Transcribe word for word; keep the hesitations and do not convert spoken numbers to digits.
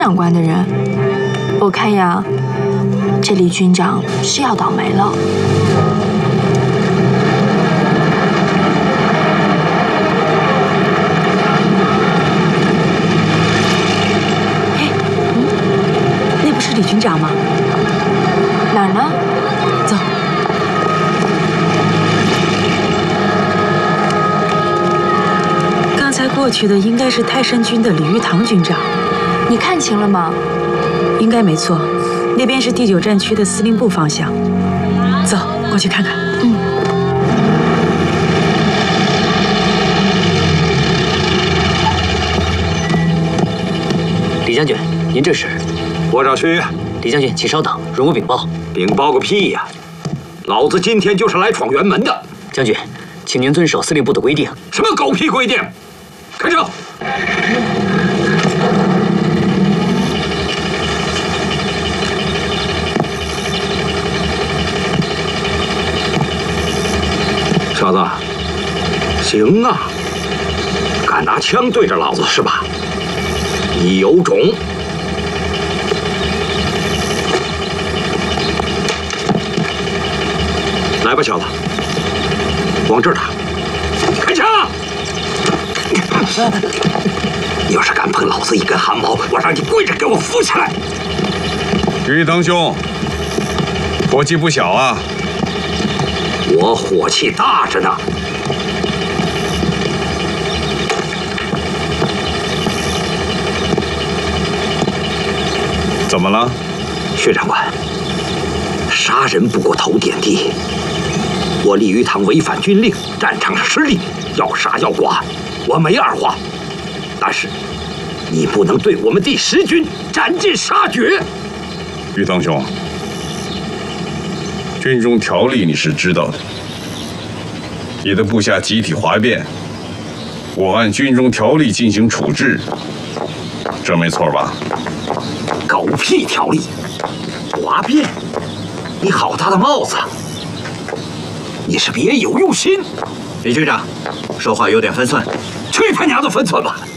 长官的人，我看呀，这李军长是要倒霉了。 哎，嗯，那不是李军长吗？ 哪儿呢？ 走。 刚才过去的应该是泰山军的李玉堂军长， 你看清了吗？ 应该没错，那边是第九战区的司令部方向。走，过去看看。 嗯。 李将军，您这是？ 我找薛岳。 李将军，请稍等，容我禀报。 禀报个屁呀！老子今天就是来闯辕门的。 将军，请您遵守司令部的规定。 什么狗屁规定？ 开车！小子，行啊，敢拿枪对着老子是吧？你有种！来吧，小子，往这儿打！开枪！ 你要是敢碰老子一根汗毛，我让你跪着给我扶起来！ 于堂兄，火气不小啊！ 我火气大着呢。 怎么了， 薛长官？杀人不过头点地，我李玉堂违反军令，战场上失利，要杀要剐。 我没二话，但是你不能对我们第十军斩尽杀绝。 于堂兄，军中条例你是知道的，你的部下集体哗变，我按军中条例进行处置，这没错吧？ 狗屁条例，哗变！你好大的帽子！你是别有用心。 李军长，说话有点分寸。 去他娘的分寸吧！